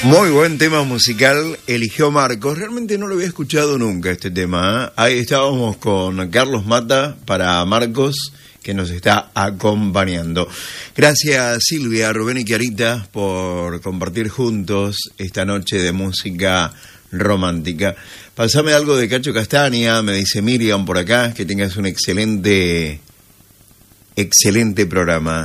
Muy buen tema musical eligió Marcos. Realmente no lo había escuchado nunca este tema, ¿eh? Ahí estábamos con Carlos Mata para Marcos, que nos está acompañando. Gracias Silvia, Rubén y Clarita por compartir juntos esta noche de música romántica. Pasame algo de Cacho Castaña, me dice Miriam por acá, que tengas un excelente programa.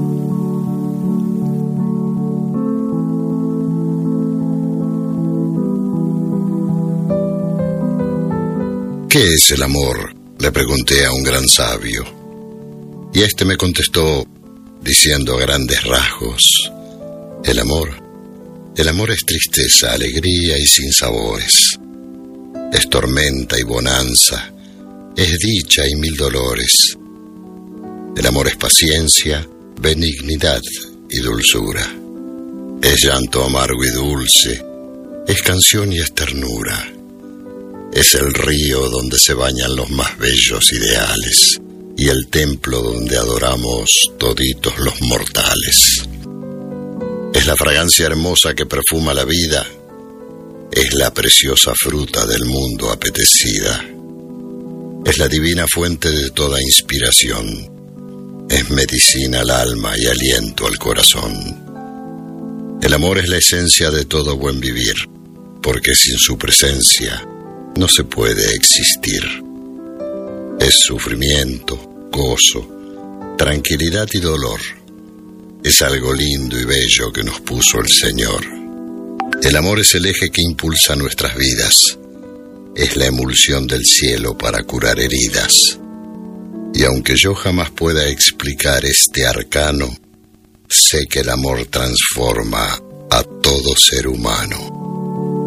¿Qué es el amor?, le pregunté a un gran sabio. Y este me contestó, diciendo a grandes rasgos: el amor es tristeza, alegría y sinsabores. Es tormenta y bonanza, es dicha y mil dolores. El amor es paciencia, benignidad y dulzura. Es llanto amargo y dulce, es canción y es ternura. Es el río donde se bañan los más bellos ideales y el templo donde adoramos toditos los mortales. Es la fragancia hermosa que perfuma la vida, es la preciosa fruta del mundo apetecida, es la divina fuente de toda inspiración, es medicina al alma y aliento al corazón. El amor es la esencia de todo buen vivir, porque sin su presencia no se puede existir. Es sufrimiento, gozo, tranquilidad y dolor. Es algo lindo y bello que nos puso el Señor. El amor es el eje que impulsa nuestras vidas. Es la emulsión del cielo para curar heridas. Y aunque yo jamás pueda explicar este arcano, sé que el amor transforma a todo ser humano.